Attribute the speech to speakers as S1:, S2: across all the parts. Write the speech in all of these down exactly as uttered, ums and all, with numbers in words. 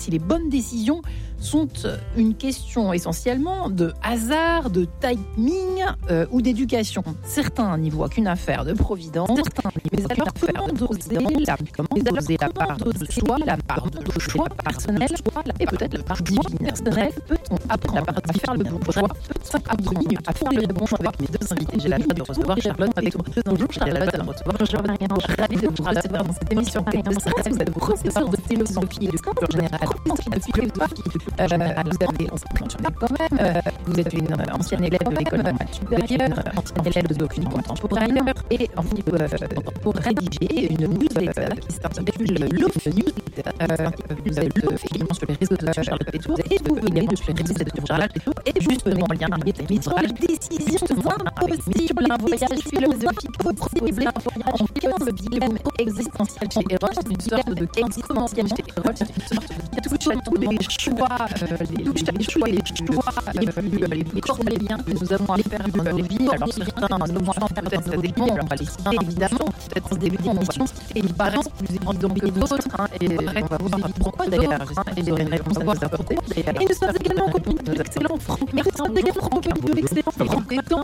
S1: si les bonnes décisions sont une question essentiellement de hasard, de timing euh, ou d'éducation. Certains n'y voient qu'une affaire de providence, certains n'y voient qu'une affaire de doser la, comment doser la part de soi, la part de choix personnel et peut-être la part divine personnelle. Peut-on apprendre à faire le bon choix? Peut-on apprendre à faire le bon choix? Avec mes deux invités, j'ai la joie de recevoir Charlotte avec moi. Bonjour Charlotte, de recevoir. Bonjour Marianne, je suis ravie de vous recevoir dans cette émission. Vous êtes professeur de philosophie et de culture générale, de philosophie. Euh, vous avez, on se présente quand même, euh, vous êtes une euh, ancienne élève de l'école normale supérieure, ancienne élève de doctrine contemporaine et en euh, pour rédiger une newsletter qui s'intitule Love Newsletter. Euh, vous avez le fait également sur les réseaux sociaux Charlotte Pétour et vous venez de sur les réseaux sociaux Charlotte Pétour et justement en lien avec les décisions impossibles, un voyage philosophique possible, un voyage en dilemme existentiel chez Erol, une sorte de existentiel chez Erol, une sorte de touche à tous les choix, euh, les touches à les choix, les choix, euh, les, les cornéliens que nous avons à faire dans nos vies. Alors certains nous vont faire peut-être des bons, on va les citer évidemment, peut-être en début d'émission, et une parence plus évidente que d'autres, hein, et on va vous dire pourquoi d'ailleurs, et j'aurai une réponse à vous apporter. Et nous sommes également en compagnie de l'excellent Franck Martin, également en compagnie de l'excellent Franck Martin.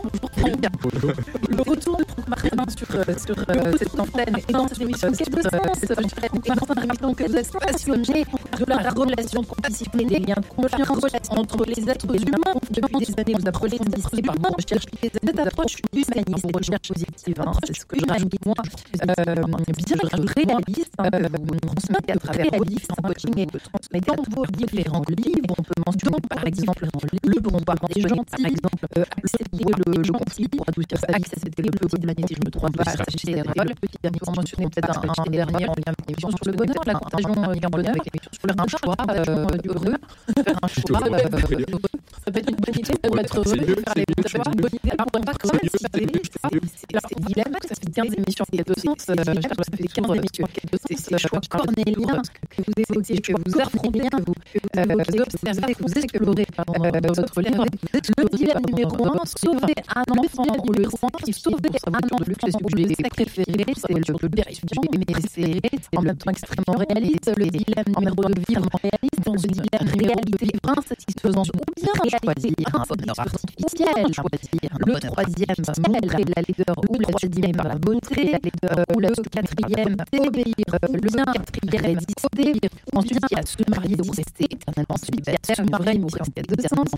S1: Le retour de Franck Martin sur, sur euh, cette antenne et dans cette émission, quel de sens cette antenne et dans cette émission que vous êtes passionné de la relation compatible, des liens de confiance entre les êtres humains. Depuis des années, vous apprenez d'ici par la recherche, cette approche humaniste et recherche positive, hein, c'est ce que j'aime moi, euh, bien réaliste, hein, vous transmettez à travers vos différents coachings et vous transmettez dans vos différents livres. On peut mentionner par exemple le bombardement des gentils, par exemple euh, accepter le, le conflit pour adoucir sa vie, c'était le petit dernier, si je ne me trompe pas, chez Erol, le petit dernier, pour mentionner peut-être un, un dernier en lien avec l'émission sur le bonheur, la contagion en lien bonheur avec l'émission sur un choix euh, heureux, faire un choix euh, heureux. Ça peut être une bonne idée de être heureux, de faire les bons choix, une bonne idée. Alors, on va quand même citer, c'est dilemme, ça fait quinze émissions en quelque sens, ça fait quinze émissions en quelque sens, ces choix cornéliens que vous évoquez, que vous affrontez, que vous observez, que vous explorez dans votre livre. Le dilemme numéro un, sauver un enfant ou le rendre, sauver un enfant, le préféré, c'est le père mais c'est en même temps extrêmement réaliste, le dilemme numéro deux, vivre réaliste, dans une réalité insatisfaisante, ou bien choisir un bonheur artificiel, choisir le troisième, montrer la laideur, ou le troisième par la beauté, la laideur, ou le quatrième, obéir, le quatrième, résister, ensuite il y a se marier ou rester éternellement célibataire, se marier ou rester deux sens,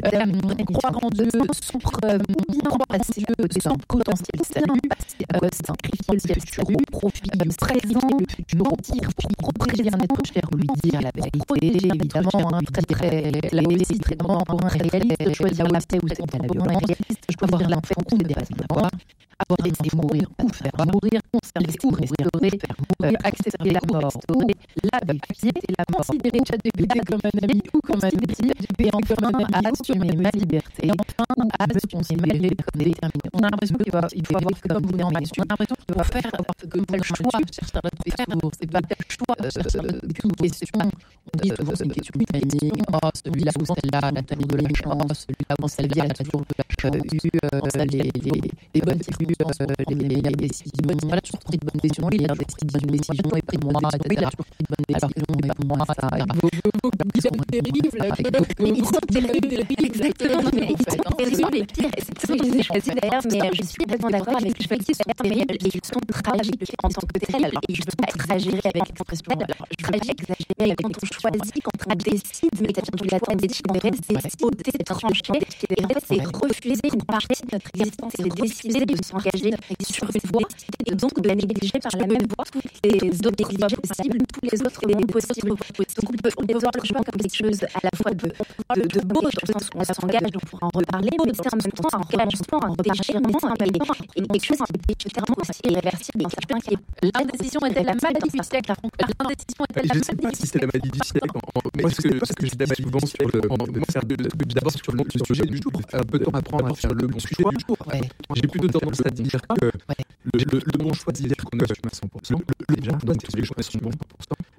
S1: croire en Dieu, sans croire à Dieu, sans potentiel salut, sacrifier le futur au profit du présent, le futur mentir, pour protéger un être cher, lui dire la vérité, évidemment, hein, très, très, là aussi, très pour un réaliste, choisir la paix ou c'est pour un réaliste, je dois avoir l'enfer en des raisons d'avoir, avoir laissé mourir ou faire mourir, conserver ou restaurer, faire mourir, accepter la mort, restaurer, la vie, accepter la mort, considérer ChatGPT comme un ami ou comme un ennemi, et enfin à assumer ma liberté, et enfin à assumer ma liberté comme déterminée. On a l'impression qu'il faut, il faut avoir comme vous en question, on a l'impression qu'il faut faire comme le choix, chercher à le faire, c'est pas le choix, une question, on dit toujours c'est une question de timing, oh celui-là ou celle-là, la taille de la chance, celui-là ou celle-là, la tour de la chute, les, les, les bonnes figures, les, les, les décisions, voilà, toujours pris de bonnes décisions, les décisions, les décisions, et pris de moi, oui, là, toujours pris de bonnes décisions, mais pour moi, ça, ils sont terribles, mais ils sont terribles, exactement, mais ils sont terribles, les pires, c'est ça que j'ai choisi d'ailleurs, mais je suis complètement d'accord avec le fait qu'ils sont terribles, et ils sont tragiques en tant que tels, et ils sont exagérés avec l'expression, alors, je vais exagérer avec quand on choisit, quand on décide, mais peut-être que la tête décide, en fait, c'est sauter, c'est trancher, et en fait, c'est refuser une partie de notre existence, c'est décider de s'engager sur une voie, et donc de négliger par la même voie tous les autres négliger possibles, tous les autres les possibles. Donc on peut, on peut voir le choix comme quelque chose à la fois de, de, de beau, dans le sens où on s'engage, donc on pourra en reparler, mais aussi en même temps un relâchement, un déchirement, et quelque chose qui est clairement aussi irréversible, dans certains qui est l'indécision est-elle la maladie du siècle, l'indécision est-elle la maladie du siècle.
S2: Je ne sais pas si c'est la maladie du siècle, moi ce que, ce que je dis souvent sur le, d'abord sur le, le sujet du jour, un peu de temps à prendre à faire le bon choix du jour. J'ai plutôt tendance à dire que le, le, le bon choix d'hier qu'on a à cent pour cent, le bien, donc les choix sont bons pour cent.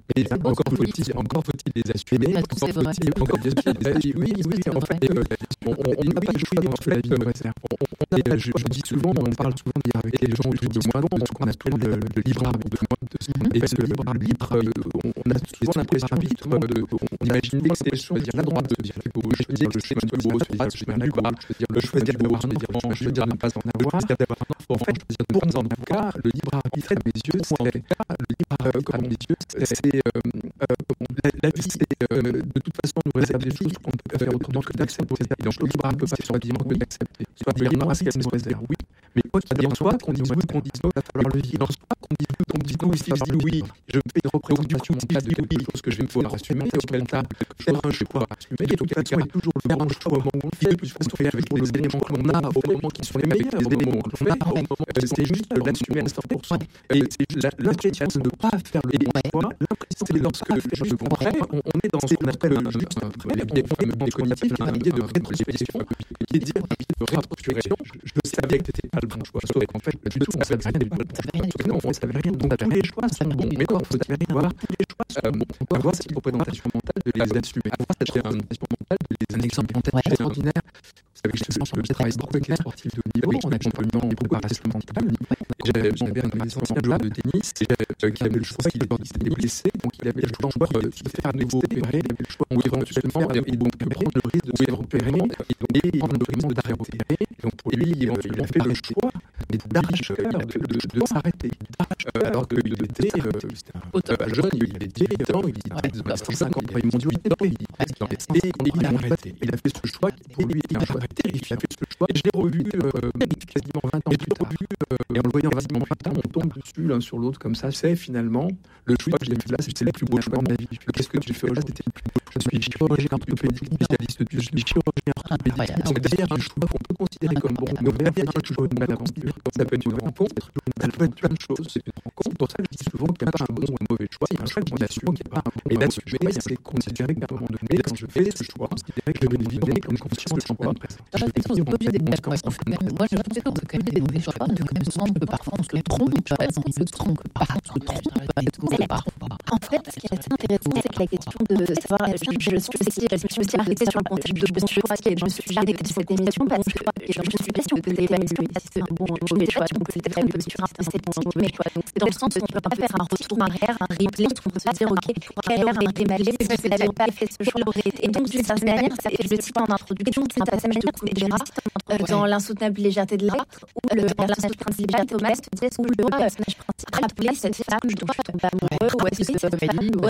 S2: Mais encore faut-il, encore faut-il les assumer. Encore faut-il, encore bien sûr, les oui, oui, en fait, euh, on on n'a pas le choix dans la vie. On a, je, je dis souvent, on parle souvent avec les gens autour de moi de ce qu'on appelle le, le libre arbitre. Et parce que le libre arbitre, on, on a souvent l'impression d'arbitre, on imagine des situations, dire la droite, de dire le gauche, de dire le chemin de gauche, de dire le chemin du bas, de choisir d'avoir un enfant, de choisir de ne pas en avoir. En fait, pour nous en avoir, le libre arbitre, à mes yeux, c'est le libre arbitre, à mes yeux, c'est Euh, euh, la, la vie, c'est euh, de toute façon nous réserve des choses qu'on ne peut pas faire autrement que d'accepter. Et donc le libre arbitre peut pas faire autrement que d'accepter. Soit dire non à ce qu'elle nous réserve, oui. Mais quoi qu'il y en soit, qu'on dise oui, qu'on dise non, il va falloir le vivre. Qu'on dise oui, qu'on dise non, si je dis oui, je me fais une représentation mentale de quelque chose que je vais me faire assumer, auquel cas, faire un choix à assumer. Et donc, il y a toujours faire un choix au moment où on fait, de toute façon, faire avec les éléments que l'on a, au moment qui sont les meilleurs, les éléments que l'on a, au moment où c'est juste de l'assumer à cent pour cent. Et l'impression de ne pas faire le bon choix, l'impression c'est lorsque je comprends, on, on est dans ce qu'on appelle le juste, des cognitifs, l'idée de rétrospection, qui est dire de rétrospection. Je savais que c'était pas le bon choix, sauf qu'en fait, du tout, on savait rien n'est pas le bon choix. Non, on savait rien. Donc tous les choix sont bons, mais non, vous savez rien voir. Tous les choix sont bons. On peut avoir cette représentation mentale de les assumer, avoir cette représentation mentale de les annexer mentale extraordinaire. Vous savez, je travaille beaucoup avec les sportifs de haut niveau, en accompagnement beaucoup par l'aspect mental. J'avais un ancien joueur de tennis qui avait le choix, qui était blessé, donc il avait le choix de se faire à nouveau opérer, il avait le choix éventuellement, et donc prendre le risque de se faire opérer, et prendre le risque d'arrêter opérer. Donc pour lui, il a fait le choix d'arracher, de s'arrêter. Alors qu'il était jeune, il était dans les cinquante pays mondiaux, il était dans les et il a arrêté. Il a fait ce choix qui pour lui était un choix terrible. Il a fait ce choix. Et je l'ai revu quasiment vingt ans plus tard. Et en le voyant quasiment vingt ans, on tombe dessus l'un sur l'autre comme ça. C'est finalement le choix que j'ai fait là, c'est le plus beau choix de ma vie. Qu'est-ce que j'ai fait là, c'était le plus beau choix. Je suis chirurgien orthopédique, spécialiste du je suis chirurgien orthopédique. Donc derrière un choix qu'on peut considérer comme bon, mais derrière un choix de balance, ça peut être une rencontre, ça peut être plein de choses. C'est une rencontre. C'est pour ça que je dis souvent qu'il n'y a pas un bon ou un mauvais choix. Il y a un choix qu'on assume qu'il n'y a pas un bon. Et l'assumer, c'est considérer qu'à un moment donné, quand je fais ce choix, considérer que je vais le vivre comme conscience de choix.
S1: Je suis obligé d'être d'accord. Moi, je pense que c'est quand même des mauvais choix. Souvent, parfois, on se trompe. On se trompe. Parfois, on se trompe.
S3: En fait, ce qui est assez intéressant, c'est que la question de savoir, je, je, je, suis aussi, je suis aussi arrêtée sur le contexte de bon choix, je me suis arrêtée de cette émission parce que je me suis question que c'était pas c'est un bon mauvais choix, donc c'était très peu sur un bon mauvais choix. Donc c'est dans le sens où on peut pas faire un retour arrière, un replay, on peut pas dire, ok, quelle erreur a été mal faite, si vous n'avez pas fait ce choix. Et donc, d'une certaine manière, ça fait le type en introduction, c'est un passage de Kundera dans l'insoutenable légèreté de l'art, où le personnage principal, Thomas, dit où le personnage principal rappelait cette femme dont je tombe amoureux, ou est-ce que c'est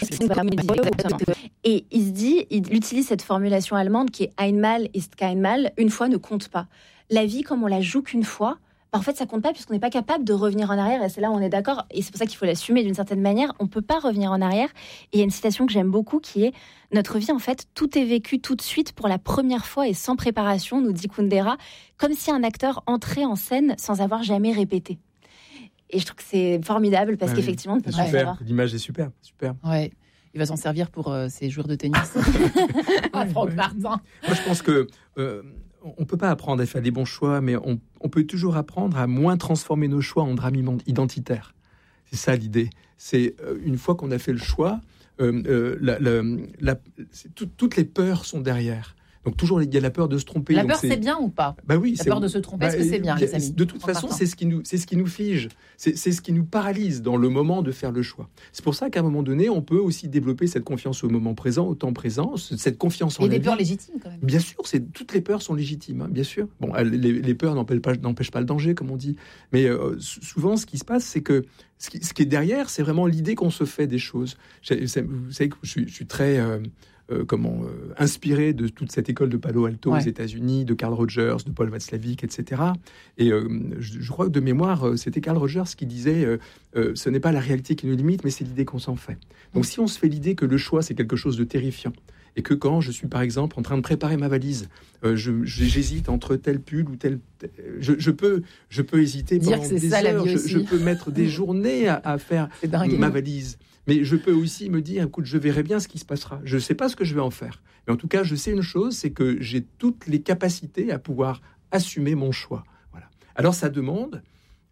S3: et il se dit, il utilise cette formulation allemande qui est einmal ist kein Mal, une fois ne compte pas. La vie, comme on la joue qu'une fois, en fait, ça compte pas puisqu'on n'est pas capable de revenir en arrière. Et c'est là où on est d'accord. Et c'est pour ça qu'il faut l'assumer d'une certaine manière. On peut pas revenir en arrière. Et il y a une citation que j'aime beaucoup qui est « Notre vie, en fait, tout est vécu tout de suite pour la première fois et sans préparation, nous dit Kundera, comme si un acteur entrait en scène sans avoir jamais répété. » Et je trouve que c'est formidable parce ouais, qu'effectivement, on ne peut pas savoir.
S2: L'image est super, super.
S1: Ouais. Il va s'en servir pour euh, ses joueurs de tennis. ah, Franck Martin. Moi,
S2: je pense que euh, on peut pas apprendre à faire les bons choix, mais on, on peut toujours apprendre à moins transformer nos choix en drame identitaire. C'est ça l'idée. C'est euh, une fois qu'on a fait le choix, euh, euh, la, la, la, c'est tout, toutes les peurs sont derrière. Donc toujours il y a la peur de se tromper.
S1: La
S2: donc
S1: peur c'est... c'est bien ou pas ?
S2: Bah oui,
S1: la
S2: c'est...
S1: peur de se tromper, bah, est-ce que c'est bien, les amis ?
S2: De toute façon, c'est ce qui nous, c'est ce qui nous fige, c'est, c'est ce qui nous paralyse dans le moment de faire le choix. C'est pour ça qu'à un moment donné, on peut aussi développer cette confiance au moment présent, au temps présent, cette confiance en la vie.
S1: Et des peurs légitimes quand même.
S2: Bien sûr, c'est toutes les peurs sont légitimes, hein, bien sûr. Bon, les, les peurs n'empêchent pas, n'empêchent pas le danger, comme on dit. Mais euh, souvent, ce qui se passe, c'est que ce qui, ce qui est derrière, c'est vraiment l'idée qu'on se fait des choses. Vous savez que je suis, je suis très euh, Euh, comment euh, inspiré de toute cette école de Palo Alto ouais. aux États-Unis, de Carl Rogers, de Paul Václavic, et cetera. Et euh, je, je crois que de mémoire, c'était Carl Rogers qui disait euh, euh, ce n'est pas la réalité qui nous limite, mais c'est l'idée qu'on s'en fait. Donc, si on se fait l'idée que le choix c'est quelque chose de terrifiant, et que quand je suis par exemple en train de préparer ma valise, euh, je, j'hésite entre tel pull ou tel, je, je peux, je peux hésiter
S1: Dire
S2: pendant des heures. Je, je peux mettre des journées à, à faire ma valise. Mais je peux aussi me dire, écoute, je verrai bien ce qui se passera. Je ne sais pas ce que je vais en faire. Mais en tout cas, je sais une chose, c'est que j'ai toutes les capacités à pouvoir assumer mon choix. Voilà. Alors, ça demande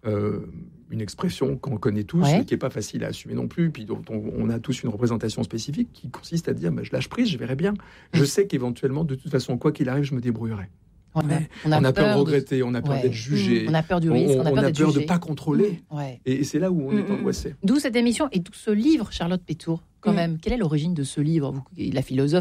S2: euh, une expression qu'on connaît tous,
S1: Ouais.
S2: mais qui n'est pas facile à assumer non plus, puis dont on, on a tous une représentation spécifique qui consiste à dire bah, je lâche prise, je verrai bien. Je
S1: Mm.
S2: sais qu'éventuellement, de toute façon, quoi qu'il arrive, je me débrouillerai.
S1: On a,
S2: Mais
S1: on a
S2: on a peur de
S1: de-
S2: regretter, on a peur
S1: Ouais.
S2: d'être jugé,
S1: On a peur du
S2: on,
S1: risque, on,
S2: on
S1: a peur
S2: a
S1: d'être
S2: peur de
S1: jugé.
S2: ne pas contrôler.
S1: Ouais.
S2: Et, et c'est là où on
S3: Mm,
S2: est
S3: mm.
S2: angoissé.
S1: D'où cette émission et d'où ce livre, Charlotte Pétour, quand
S3: Mm.
S1: même. Quelle est l'origine de ce livre? Vous, la philosophe